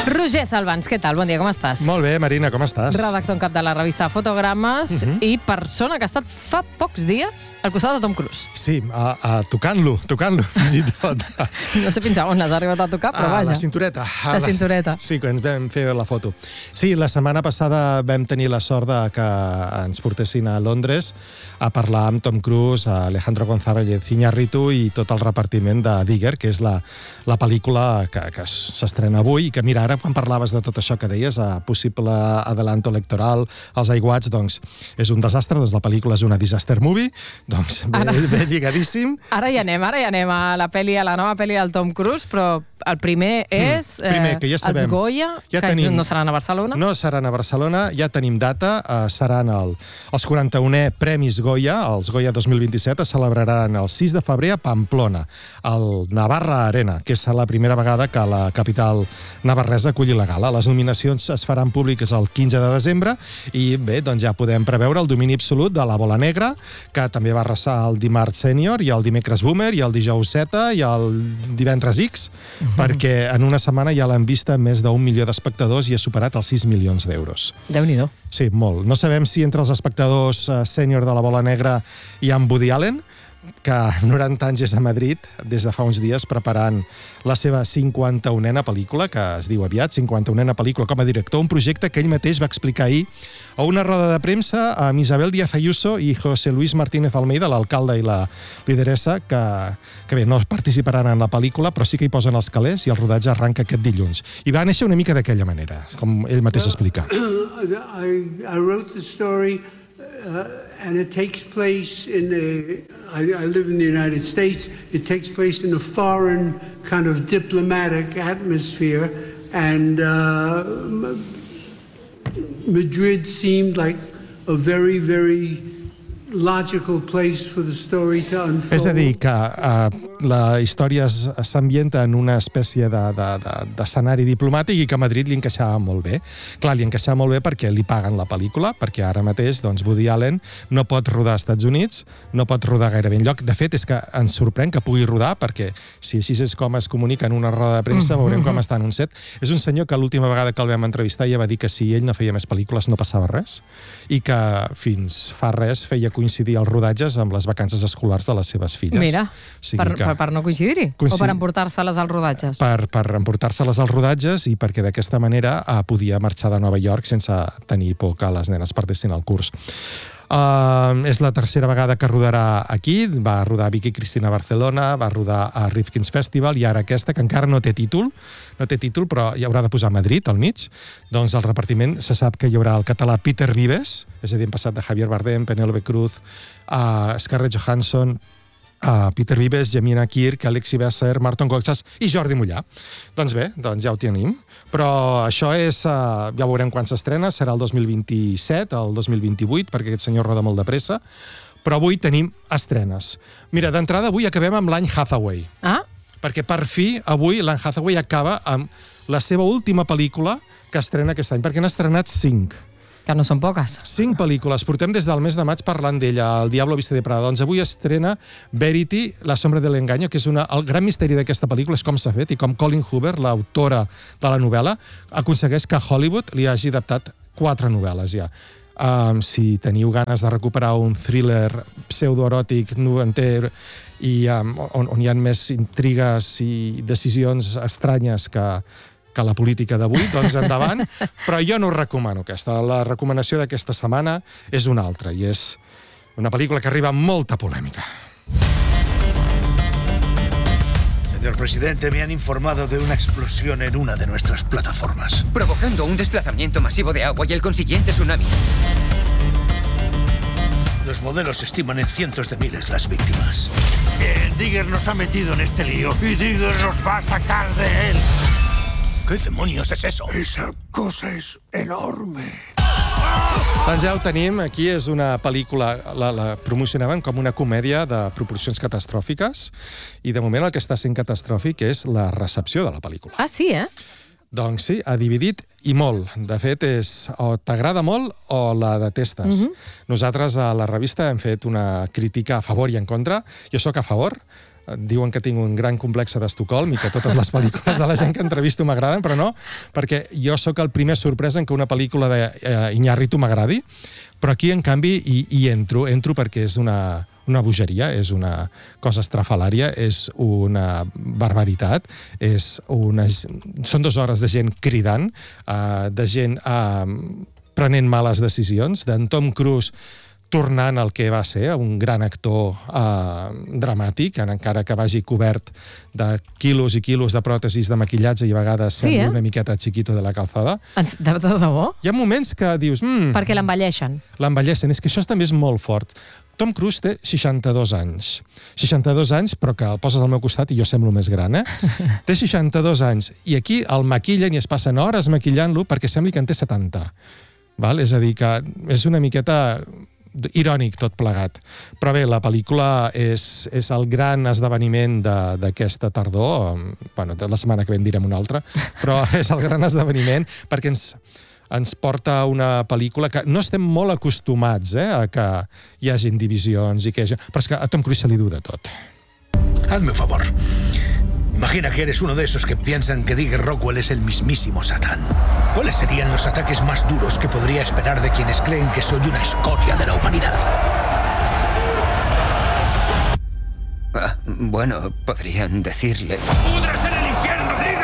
Roger Salvans, què tal? Bon dia, com estàs? Molt bé, Marina, com estàs? Redactor en cap de la revista Fotogrames i persona que ha estat fa pocs dies al costat de Tom Cruise. Sí, tocant-lo, fins i tot. No sé fins a on l'has arribat a tocar, però vaja. La cintureta. La cintureta. Sí, que ens vam fer la foto. Sí, la setmana passada vam tenir la sort de que ens portessin a Londres a parlar amb Tom Cruise, Alejandro González Iñárritu i tot el repartiment de Digger, que és la pel·lícula que s'estrena avui i que, mira, ara quan parlaves de tot això que deies, possible adelanto electoral, els aiguats, doncs és un desastre, doncs la pel·lícula és una disaster movie, doncs ben lligadíssim. Ara hi anem a la nova pel·li del Tom Cruise, però el primer és que ja sabem, els Goya, ja que tenim, no seran a Barcelona. No seran a Barcelona, ja tenim data, seran els 41è Premis Goya, els Goya 2027, es celebraran el 6 de febrer a Pamplona, al Navarra Arena, que és la primera vegada que la capital navarresa aculli la gala. Les nominacions es faran públiques el 15 de desembre i bé, doncs ja podem preveure el domini absolut de La Bola Negra, que també va arrasar el dimarts sènior i el dimecres boomer i el dijous Zeta i el divendres X, perquè en una setmana ja l'han vista més d'1 milió d'espectadors i ha superat els 6 milions d'euros. Déu-n'hi-do. Sí, molt. No sabem si entre els espectadors sènior de La Bola Negra hi ha en Woody Allen, que 90 anys és a Madrid des de fa uns dies preparant la seva 51a pel·lícula, que es diu aviat, 51a pel·lícula com a director, un projecte que ell mateix va explicar ahir a una roda de premsa amb Isabel Díaz Ayuso i José Luis Martínez Almeida, l'alcalde i la lideressa, que bé, no participaran en la pel·lícula, però sí que hi posen els calés i el rodatge arranca aquest dilluns. I va néixer una mica d'aquella manera, com ell mateix explica. I wrote the story and it takes place I live in the United States. It takes place in a foreign kind of diplomatic atmosphere, and Madrid seemed like a very, very logical place for the story to unfold. És a dir, que la història s'ambienta en una espècie d'escenari diplomàtic i que a Madrid li encaixava molt bé. Clar, li encaixava molt bé perquè li paguen la pel·lícula, perquè ara mateix doncs, Woody Allen no pot rodar als Estats Units, no pot rodar gairebé enlloc. De fet, és que ens sorprèn que pugui rodar, perquè si així és com es comunica en una roda de premsa, veurem com està en un set. És un senyor que l'última vegada que el vam entrevistar ja va dir que si ell no feia més pel·lícules no passava res, i que fins fa res feia coincidir els rodatges amb les vacances escolars de les seves filles. Mira, per no coincidir-hi? O per emportar-se-les als rodatges? Per emportar-se-les als rodatges i perquè d'aquesta manera podia marxar de Nova York sense tenir por que les nenes perdessin el curs. És la tercera vegada que rodarà aquí, va rodar Vicky Cristina a Barcelona, va rodar a Rifkin's Festival i ara aquesta, que encara no té títol, però hi haurà de posar Madrid al mig. Doncs el repartiment se sap que hi haurà el català Peter Vives, és a dir, hem passat de Javier Bardem, Penélope Cruz, Scarlett Johansson, Peter Vives, Jemina Kirk, Alexi Besser, Marton Coxas i Jordi Mollà. Doncs bé, ja ho tenim. Però això és, ja veurem quan s'estrena, serà el 2027, el 2028, perquè aquest senyor roda molt de pressa. Però avui tenim estrenes. Mira, d'entrada avui acabem amb l'Anne Hathaway. Perquè per fi, avui, l'Anne Hathaway acaba amb la seva última pel·lícula que estrena aquest any, perquè n'ha estrenat 5. Que no són poques. 5 pel·lícules. Portem des del mes de maig parlant d'ella, El Diablo viste de Prada. Doncs avui estrena Verity, La sombra de l'engaño, que és el gran misteri d'aquesta pel·lícula és com s'ha fet i com Colin Hoover, l'autora de la novel·la, aconsegueix que Hollywood li hagi adaptat 4 novel·les ja. Si teniu ganes de recuperar un thriller pseudoeròtic noventer i on hi ha més intrigues i decisions estranyes que la política d'avui, doncs endavant, però jo no us recomano aquesta. La recomanació d'aquesta setmana és una altra, i és una pel·lícula que arriba amb molta polèmica. Señor presidente, me han informado de una explosión en una de nuestras plataformas, provocando un desplazamiento masivo de agua y el consiguiente tsunami. Los modelos estiman en cientos de miles las víctimas. Digger nos ha metido en este lío y Digger nos va a sacar de él. ¿Qué demonios es eso? Esa cosa és enorme. Doncs ja ho tenim, aquí és una pel·lícula, la promocionaven com una comèdia de proporcions catastròfiques i de moment el que està sent catastròfic és la recepció de la pel·lícula. Sí, Doncs sí, ha dividit i molt. De fet, és o t'agrada molt o la detestes. Nosaltres a la revista hem fet una crítica a favor i en contra. Jo sóc a favor. diuen que tinc un gran complex d'Estocolm i que totes les pel·lícules de la gent que entrevisto m'agraden, però no, perquè jo sóc el primer sorprès en que una pel·lícula d'Iñárritu m'agradi, però aquí, en canvi, hi entro perquè és una bogeria, és una cosa estrafalària, és una barbaritat, són 2 hores de gent cridant, de gent prenent males decisions, d'en Tom Cruise tornant al que va ser, un gran actor dramàtic, encara que vagi cobert de quilos i quilos de pròtesis de maquillatge i a vegades sembla una miqueta Chiquito de la Calzada. De debò? Hi ha moments que dius... Perquè l'envelleixen. L'envelleixen, és que això també és molt fort. Tom Cruise té 62 anys. 62 anys, però que el poses al meu costat i jo semblo més gran, Té 62 anys. I aquí el maquillen i es passen hores maquillant-lo perquè sembli que en té 70. Val? És a dir, que és una miqueta irònic tot plegat. Però bé, la pel·lícula és el gran esdeveniment d'aquesta tardor. Bueno, la setmana que ve en direm una altra, però és el gran esdeveniment perquè ens porta una pel·lícula que no estem molt acostumats a que hi hagin divisions, però és que a Tom Cruise se li du de tot. Hazme un favor. Imagina que eres uno de esos que piensan que Digger Rockwell es el mismísimo Satán. ¿Cuáles serían los ataques más duros que podría esperar de quienes creen que soy una escoria de la humanidad? Bueno, podrían decirle... ¡Pudras en el infierno, Digger!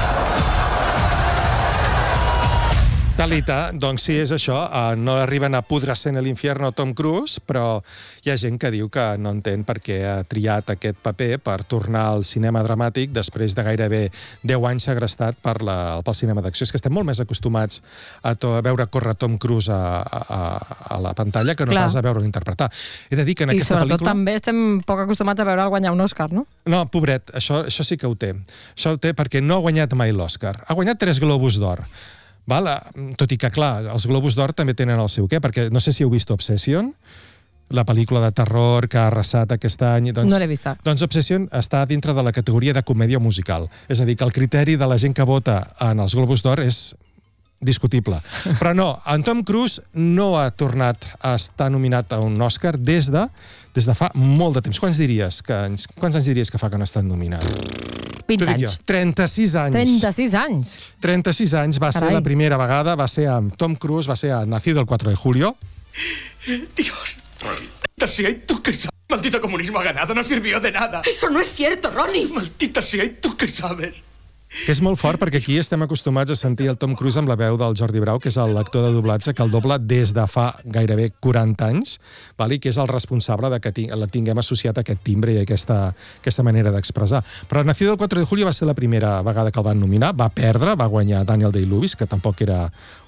Talita, doncs sí, és això. No arriben a pudre-se en l'infierno Tom Cruise, però hi ha gent que diu que no entén per què ha triat aquest paper per tornar al cinema dramàtic després de gairebé 10 anys segrestat pel cinema d'acció. És que estem molt més acostumats a veure córrer Tom Cruise a la pantalla que no pas a veure'l interpretar. He de dir que en aquesta pel·lícula... I sobretot també estem poc acostumats a veure'l guanyar un Òscar, no? No, pobret, això sí que ho té. Això ho té perquè no ha guanyat mai l'Òscar. Ha guanyat 3 Globus d'Or. Tot i que, clar, els Globus d'Or també tenen el seu què, perquè no sé si heu vist Obsession, la pel·lícula de terror que ha arrasat aquest any. No l'he vista. Doncs Obsession està dintre de la categoria de comèdia musical. És a dir, que el criteri de la gent que vota en els Globus d'Or és discutible. Però no, en Tom Cruise no ha tornat a estar nominat a un Òscar des de fa molt de temps. Quants anys diries que fa que no ha estat nominat? 20 anys. 36 anys. 36 anys. 36 anys va ser la primera vegada, va ser amb Tom Cruise, va ser a Nacido el 4 de julio. Dios, maldita sea, ¿y tú qué sabes? Maldito comunismo ha ganado, no sirvió de nada. Eso no es cierto, Ronnie. Maldita sea, ¿y tú qué sabes? Que és molt fort perquè aquí estem acostumats a sentir el Tom Cruise amb la veu del Jordi Brau, que és l'actor de doblatge que el dobla des de fa gairebé 40 anys, i que és el responsable de que la tinguem associat a aquest timbre i a aquesta manera d'expressar. Però Nacido el 4 de julio va ser la primera vegada que el van nominar, va perdre, va guanyar Daniel Day-Lewis, que tampoc era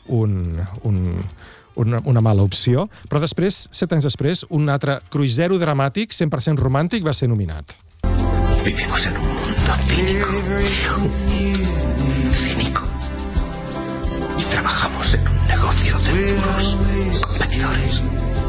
una mala opció, però després, 7 anys després, un altre cruisero dramàtic, 100% romàntic, va ser nominat. Vivimos en un mundo cínico. Y trabajamos en un negocio de puros competidores.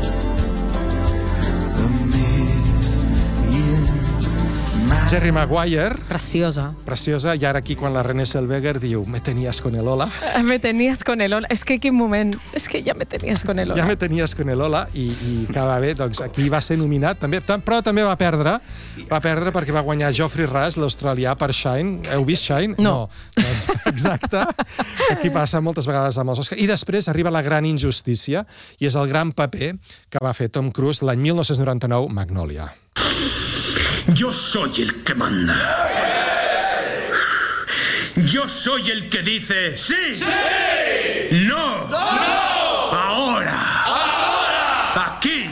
Jerry Maguire. Preciosa. Preciosa, i ara aquí quan la Renée Zellweger diu me tenías con el Ola. Me tenías con el Ola. És que quin moment. És que ja me tenías con el Ola. Ja me tenías con el Ola i que va bé, doncs aquí va ser nominat també, però també va perdre perquè va guanyar Geoffrey Rush, l'australià, per Shine. Heu vist Shine? No. Doncs, exacte. Aquí passa moltes vegades amb els Oscars. I després arriba la gran injustícia i és el gran paper que va fer Tom Cruise l'any 1999, Magnolia. Yo soy el que manda. Yo soy el que dice ¡sí! ¡Sí! ¡No! ¡No! ¡Ahora! ¡Ahora! ¡Aquí!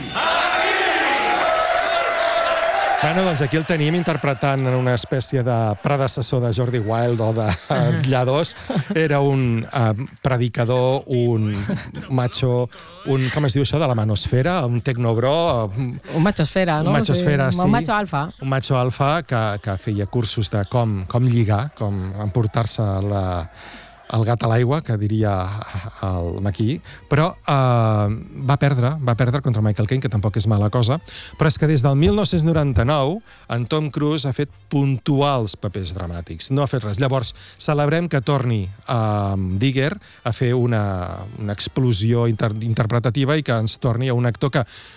Bueno, doncs aquí el tenim interpretant en una espècie de predecessor de Jordi Wild o de Lladós. Era un predicador, un macho, com es diu això, de la manosfera, un tecnobró. Un machosfera, no? Un machosfera, sí. Un macho alfa. Un macho alfa que feia cursos de com lligar, com emportar-se el gat a l'aigua, que diria el Maquí, però va perdre contra Michael Caine, que tampoc és mala cosa, però és que des del 1999 en Tom Cruise ha fet puntuals papers dramàtics, no ha fet res. Llavors, celebrem que torni a Digger a fer una explosió interpretativa i que ens torni a un actor que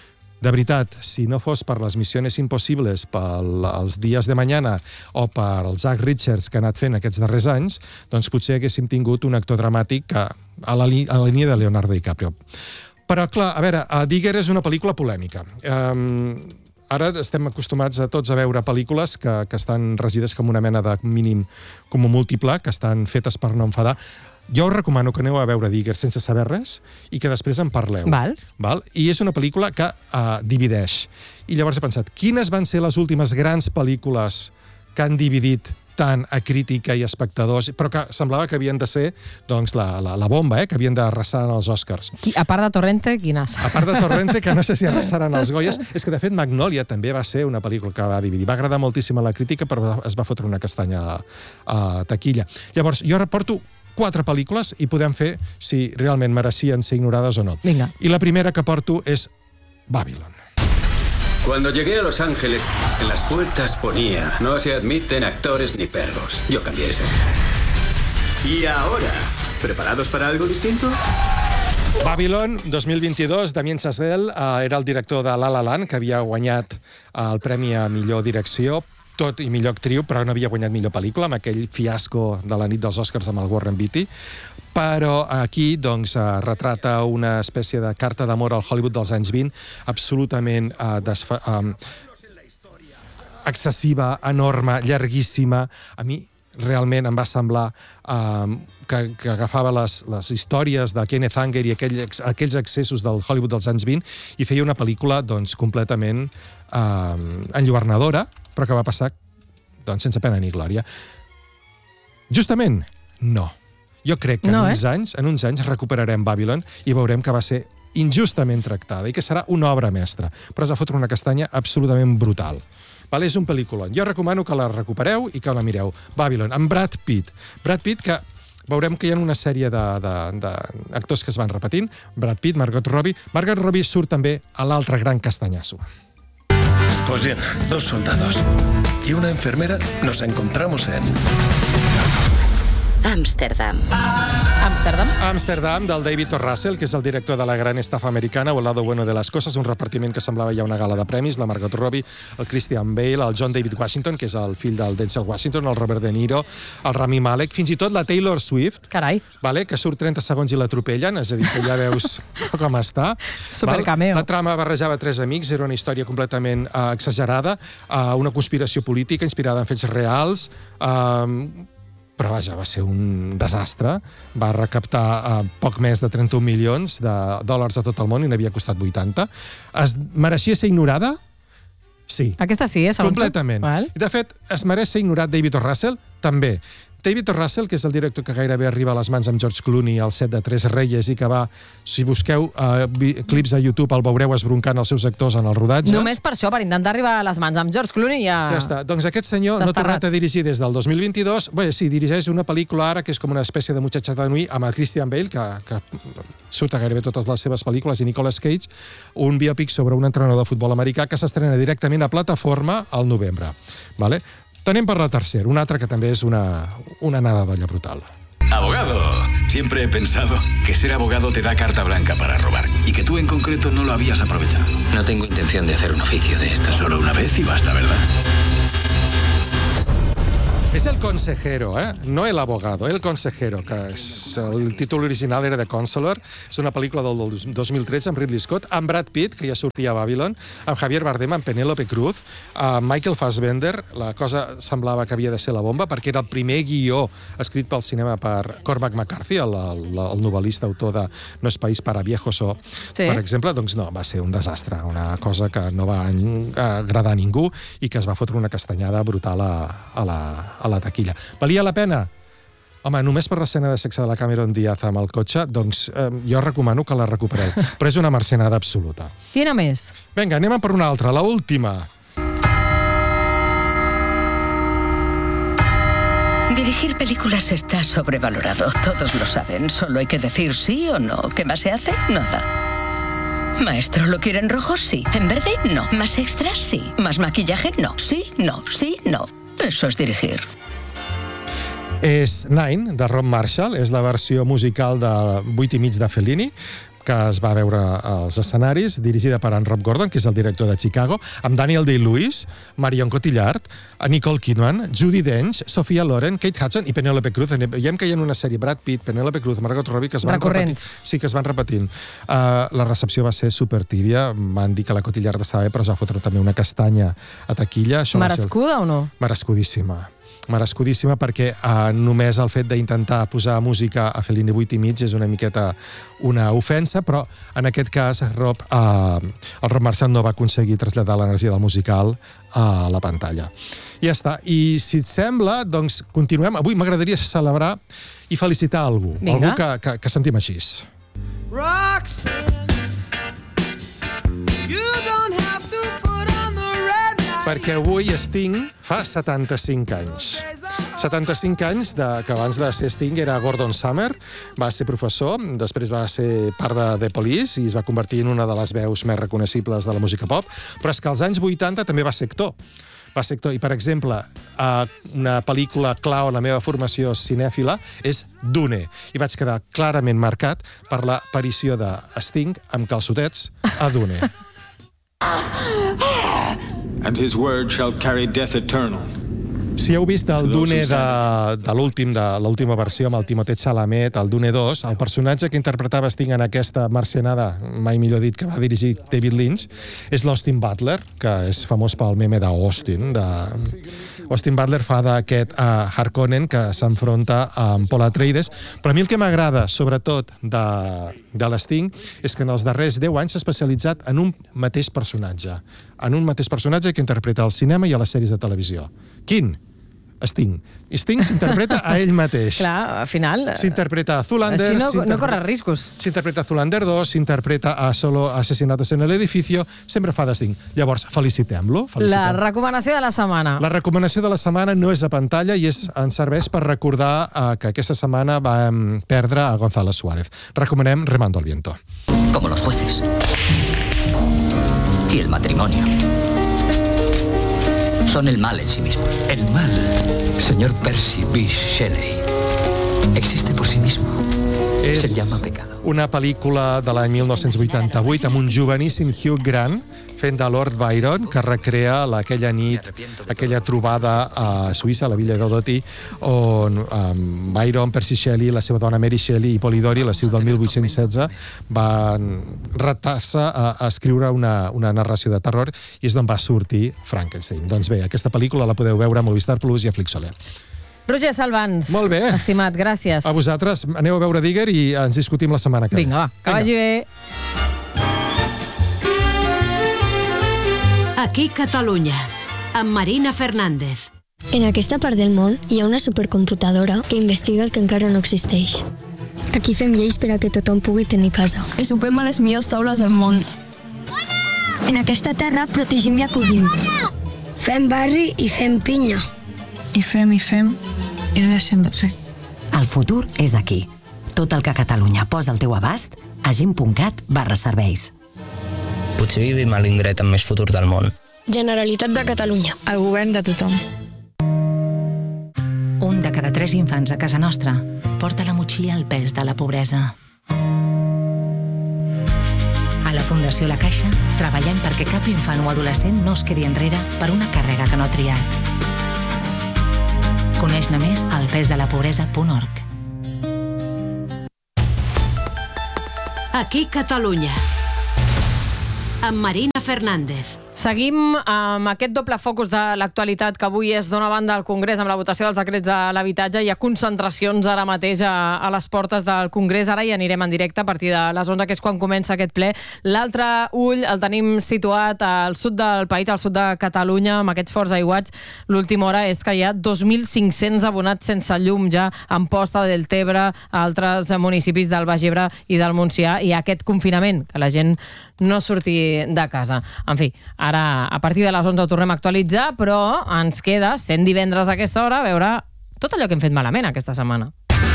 de veritat, si no fos per les Missiones Impossibles, pels Dies de Mañana o per el Jack Richards que ha anat fent aquests darrers anys, doncs potser haguéssim tingut un actor dramàtic a la línia de Leonardo DiCaprio. Però, clar, a veure, Digger és una pel·lícula polèmica. Ara estem acostumats a tots a veure pel·lícules que estan regides com una mena de mínim comú múltiple, que estan fetes per no enfadar. Jo us recomano que aneu a veure Digger sense saber res i que després en parleu. Val. I és una pel·lícula que divideix. I llavors he pensat, quines van ser les últimes grans pel·lícules que han dividit tant a crítica i a espectadors, però que semblava que havien de ser doncs, la bomba, que havien d'arrasar en els Oscars. A part de Torrente, quines? A part de Torrente, que no sé si arrasaran els Goyes, és que de fet Magnolia també va ser una pel·lícula que va dividir. Va agradar moltíssim a la crítica, però es va fotre una castanya a taquilla. Llavors, jo reporto 4 pel·lícules i podem fer si realment mereixien ser ignorades o no. Vinga. I la primera que porto és Babylon. Cuando llegué a Los Ángeles, en las puertas ponía: no se admiten actores ni perros. Yo cambié eso. Y ahora, ¿preparados para algo distinto? Babylon, 2022, Damien Chazelle era el director de La La Land, que havia guanyat el premi a millor direcció, tot i millor actriu, però no havia guanyat millor pel·lícula, amb aquell fiasco de la nit dels Oscars amb el Warren Beatty. Però aquí doncs, retrata una espècie de carta d'amor al Hollywood dels anys 20, absolutament excessiva, enorme, llarguíssima. A mi realment em va semblar que agafava les històries de Kenneth Anger i aquells excessos del Hollywood dels anys 20 i feia una pel·lícula doncs, completament enlluernadora, però que va passar doncs, sense pena ni glòria. Justament, no. Jo crec que en uns anys recuperarem Babylon i veurem que va ser injustament tractada i que serà una obra mestra, però es va fotre una castanya absolutament brutal. És un pel·lículon. Jo recomano que la recupereu i que la mireu. Babylon, amb Brad Pitt. Brad Pitt, que veurem que hi ha una sèrie d'actors que es van repetint. Brad Pitt, Margot Robbie. Margot Robbie surt també a l'altre gran castanyasso. Pues bien, 2 soldados y una enfermera nos encontramos en... Amsterdam. Amsterdam, del David O. Russell, que és el director de La gran estafa americana o El lado bueno de las cosas, un repartiment que semblava ja una gala de premis, la Margot Robbie, el Christian Bale, el John David Washington, que és el fill del Denzel Washington, el Robert De Niro, el Rami Malek, fins i tot la Taylor Swift, Carai. Que surt 30 segons i l'atropellen, és a dir, que ja veus com està. Supercameo. La trama barrejava 3 amics, era una història completament exagerada, una conspiració política inspirada en fets reals, però vaja, va ser un desastre. Va recaptar poc més de 31 milions de dòlars a tot el món i n'havia costat 80. Es mereixia ser ignorada? Sí. Aquesta sí, segons tu? Completament. I de fet, es mereix ser ignorat David O. Russell? També. David O. Russell, que és el director que gairebé arriba a les mans amb George Clooney al set de Tres Reyes i que va, si busqueu clips a YouTube, el veureu esbroncant els seus actors en els rodatges. Només per això, per intentar arribar a les mans amb George Clooney ja està. Doncs aquest senyor no ha tornat a dirigir des del 2022. Bé, sí, dirigeix una pel·lícula ara que és com una espècie de Muchachada Nui amb el Christian Bale, que surt a gairebé totes les seves pel·lícules, i Nicolas Cage, un biòpic sobre un entrenador de futbol americà que s'estrena directament a plataforma al novembre. Tenim per la tercera, una altra que també és una anada d'olla brutal. Abogado, siempre he pensado que ser abogado te da carta blanca para robar y que tú en concreto no lo habías aprovechado. No tengo intención de hacer un oficio de esto. Solo una vez y basta, ¿verdad? És el consejero, no el abogado, el consejero, que el títol original era The Counselor. És una pel·lícula del 2013 amb Ridley Scott, amb Brad Pitt, que ja sortia a Babylon, amb Javier Bardem, amb Penélope Cruz, amb Michael Fassbender. La cosa semblava que havia de ser la bomba, perquè era el primer guió escrit pel cinema per Cormac McCarthy, el novel·lista autor de No es país para viejos o, per exemple, doncs no, va ser un desastre, una cosa que no va agradar a ningú i que es va fotre una castanyada brutal a la taquilla. Valia la pena? Home, només per l'escena de sexe de la Cameron Diaz amb el cotxe, doncs jo recomano que la recupereu. Però és una marcenada absoluta. Quina més? Vinga, anem per una altra, la última. Dirigir películas está sobrevalorado, todos lo saben. Solo hay que decir sí o no. ¿Qué más se hace? Nada. Maestro, ¿lo quiere en rojo? Sí. ¿En verde? No. ¿Más extras? Sí. ¿Más maquillaje? No. Sí, no, sí, no. Eso es dirigir. És Nine, de Rob Marshall, és la versió musical de 8 i mig de Fellini, que es va veure als escenaris, dirigida per en Rob Gordon, que és el director de Chicago, amb Daniel Day-Lewis, Marion Cotillard, Nicole Kidman, Judi Dench, Sophia Loren, Kate Hudson i Penélope Cruz. Veiem que hi ha una sèrie Brad Pitt, Penélope Cruz, Margot Robbie, que es van repetint. Sí, que es van repetint. La recepció va ser supertíbia. Van dir que la Cotillard estava bé, però es va fotre també una castanya a taquilla. Merescuda o no? Merescudíssima, perquè només el fet d'intentar posar música a Fellini 8 i mig és una miqueta una ofensa, però en aquest cas el Rob Marshall no va aconseguir traslladar l'energia del musical a la pantalla. I ja està. I si et sembla, doncs continuem. Avui m'agradaria celebrar i felicitar algú. Algú que sentim així. Perquè avui Sting fa 75 anys. 75 anys que abans de ser Sting era Gordon Summer, va ser professor, després va ser part de The Police i es va convertir en una de les veus més reconeixibles de la música pop, però és que als anys 80 també va ser actor. I, per exemple, una pel·lícula clau en la meva formació cinèfila és Dune, i vaig quedar clarament marcat per l'aparició de Sting amb calçotets a Dune. And his word shall carry death eternal. Si heu vist el Dune de l'última versió amb el Timothée Chalamet, el Dune 2, el personatge que interpretava Sting en aquesta marcianada, mai millor dit, que va dirigir David Lynch, és l'Austin Butler, que és famós pel meme d'Austin. Austin Butler fa d'aquest Harkonnen que s'enfronta amb Paul Atreides, però a mi el que m'agrada, sobretot, de l'Sting, és que en els darrers 10 anys s'ha especialitzat en un mateix personatge. En un mateix personatge que interpreta al cinema i a les sèries de televisió. Quin? Sting. Sting s'interpreta a ell mateix. Clar, al final... S'interpreta a Zoolander... Així no corres riscos. S'interpreta a Zoolander 2, s'interpreta a Solo Asesinatos en el Edificio, sempre fa de Sting. Llavors, felicitem-lo. La recomanació de la setmana. La recomanació de la setmana no és a pantalla i ens serveix per recordar que aquesta setmana vam perdre a Gonzalo Suárez. Recomanem Remando el Viento. Como los jueces. Y el matrimonio. Son el mal en sí mismos. El mal, señor Percy B. Shelley, existe por sí mismo. Se llama pecado. Una pel·lícula de l'any 1988 amb un joveníssim Hugh Grant fent de Lord Byron, que recrea aquella nit, aquella trobada a Suïssa, a la villa d'Odoti, on Byron, Percy Shelley, la seva dona Mary Shelley i Polidori, l'estiu del 1816, van retar-se a escriure una narració de terror i és d'on va sortir Frankenstein. Doncs bé, aquesta pel·lícula la podeu veure a Movistar Plus i a Flixolé. Roger Salvans. Molt bé. Estimat, gràcies. A vosaltres. Aneu a veure Digger i ens discutim la setmana que ve. Vinga, va. Que vagi bé. Aquí Catalunya, amb Marina Fernández. En aquesta part del món hi ha una supercomputadora que investiga el que encara no existeix. Aquí fem lleis per a que tothom pugui tenir casa. I sopem a les millors taules del món. En aquesta terra protegim i acollim. Fem barri i fem pinya. I fem, i no deixem de fer. El futur és aquí. Tot el que Catalunya posa al teu abast a gent.cat/serveis. Potser vivim a l'indret amb més futur del món. Generalitat de Catalunya. El govern de tothom. Un de cada 3 infants a casa nostra porta a la motxilla el pes de la pobresa. A la Fundació La Caixa treballem perquè cap infant o adolescent no es quedi enrere per una càrrega que no ha triat. Coneix-ne més al pesdelapobresa.org. Aquí Catalunya, amb Marina Fernández. Seguim amb aquest doble focus de l'actualitat que avui és d'una banda al Congrés amb la votació dels decrets de l'habitatge. Hi ha concentracions ara mateix a les portes del Congrés. Ara hi anirem en directe a partir de les 11, que és quan comença aquest ple. L'altre ull el tenim situat al sud del país, al sud de Catalunya, amb aquests forts aiguats. L'última hora és que hi ha 2.500 abonats sense llum ja a Amposta, Deltebre, a altres municipis del Baix Ebre i del Montsià, i aquest confinament, que la gent no surti de casa. En fi, ara a partir de les 11 ho tornem a actualitzar, però ens queda, sent divendres a aquesta hora, veure tot allò que hem fet malament aquesta setmana.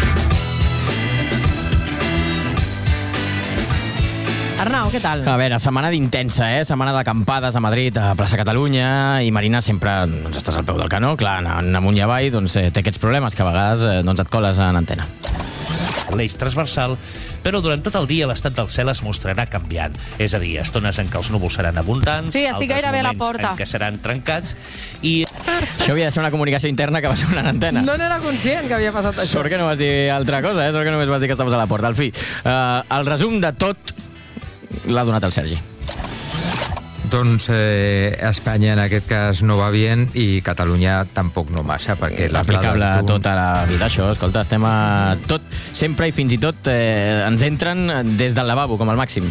Arnau, què tal? A veure, setmana d'intensa, setmana d'acampades a Madrid, a Plaça Catalunya, i Marina, sempre estàs al peu del canó, clar, anant amunt i avall, té aquests problemes que a vegades et coles en antena. l'eix transversal, però durant tot el dia l'estat del cel es mostrarà canviant. És a dir, estones en què els núvols seran abundants, Sí, estic gairebé a la moments porta. en què seran trencats, i... Això havia de ser una comunicació interna que va ser una antena. No n'era conscient que havia passat això. Sort que no vas dir altra cosa, Sort que només vas dir que estaves a la porta. Al fi, el resum de tot l'ha donat el Sergi. Doncs Espanya en aquest cas no va bien i Catalunya tampoc no massa, perquè les aplicable dades tota la vida, això. Escolta, estem a tot, sempre i fins i tot ens entren des del lavabo, com al màxim.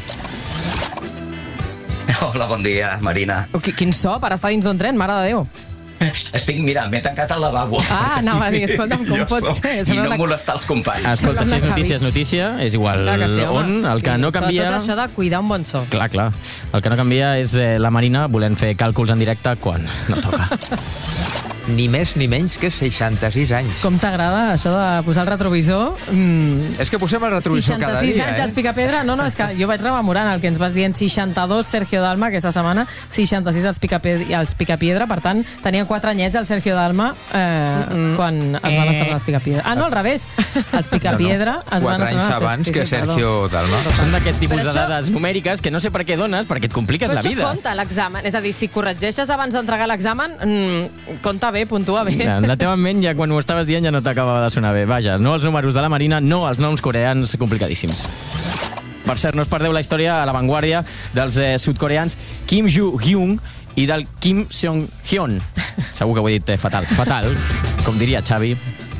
Hola, bon dia, Marina. Quin so per estar dins d'un tren, mare de Déu. Estic, mira, m'he tancat al lavabo. Anava a dir, escolta'm, com pot ser? I no molestar els companys. Escolta, si és notícia, és notícia, és igual on, el que no canvia... Tot això de cuidar un bon so. Clar. El que no canvia és la Marina volent fer càlculs en directe quan no toca. ni més ni menys que 66 anys. Com t'agrada això de posar el retrovisor? És que posem el retrovisor cada dia, 66 anys als Picapedra? No, és que jo vaig rememorant el que ens vas dir en 62 Sergio Dalma aquesta setmana, 66 als Picapiedra, per tant, tenien 4 anyets el Sergio Dalma quan es van estrenar els Picapiedra. Ah, no, al revés. Els Picapiedra es van estrenar... 4 anys abans que Sergio Dalma. Són d'aquest tipus de dades numèriques que no sé per què dones, perquè et compliques la vida. Però això compta l'examen. És a dir, si corregeixes abans d'entregar l'examen, compta bé, puntua bé. La teva ment ja quan ho estaves dient ja no t'acabava de sonar bé. Vaja, no els números de la Marina, no els noms coreans complicadíssims. Per cert, no us perdeu la història a l'avantguàrdia dels sudcoreans Kim Joo-hyun i del Kim Seong-hyun. Segur que ho he dit fatal. Fatal, com diria Xavi.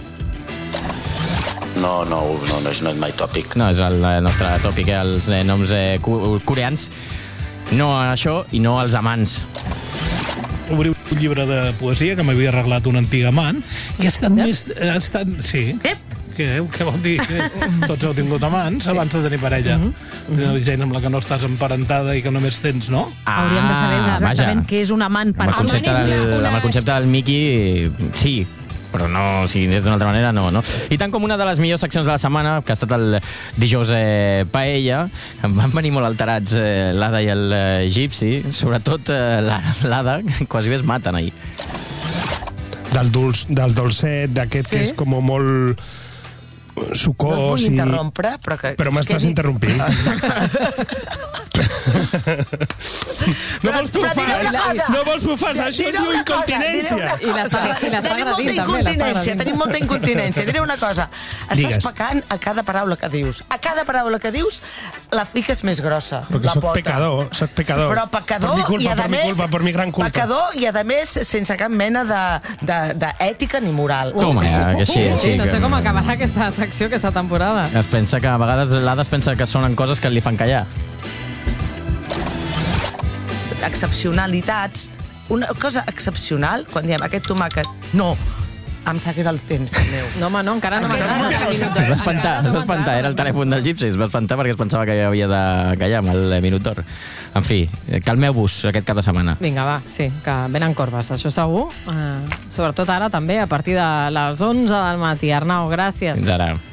No és my topic. No, és el nostre tòpic, els noms coreans. No això i no els amants. Obrir un llibre de poesia que m'havia arreglat un antic amant i ha estat més... Sí. Què vol dir? Tots heu tingut amants abans de tenir parella. Gent amb la que no estàs emparentada i que només tens, no? Hauríem de saber exactament què és un amant. Amb el concepte del Miqui, sí, però no, si és d'una altra manera, no. I tant com una de les millors seccions de la setmana, que ha estat el dijous Paella, em van venir molt alterats l'Ada i el Gypsy, sobretot l'Ada, quasi bé es maten ahir. Del dolcet, d'aquest que és com molt sucós. No et vull interrompre, però m'estàs interrompint. No vols bufar, això es diu incontinència. Tenim molta incontinència. Diré una cosa, estàs pecant a cada paraula que dius. A cada paraula que dius la fiques més grossa. Perquè soc pecador. Però pecador per mi gran culpa. Pecador i a més sense cap mena d'ètica ni moral. Toma, que així. No sé com acabarà aquesta secció, aquesta temporada. Es pensa que a vegades l'Ada es pensa que sonen coses que li fan callar. Excepcionalitats. Una cosa excepcional, quan diem aquest tomàquet, no, em s'hagués el temps meu. No, home, no, encara no m'agrada. Es va espantar, era el telèfon del Gypsy, es va espantar perquè es pensava que havia de callar amb el minutor. En fi, calmeu-vos aquest cap de setmana. Vinga, va, sí, que venen corbes, això segur. Sobretot ara també, a partir de les 11 del matí. Arnau, gràcies. Fins ara.